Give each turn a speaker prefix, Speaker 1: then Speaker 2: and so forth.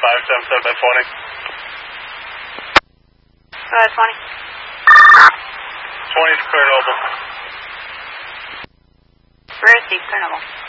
Speaker 1: 577 by 20.
Speaker 2: Go ahead, 20.
Speaker 1: 20 is clear, Noble.
Speaker 2: Where is he, clear, Noble?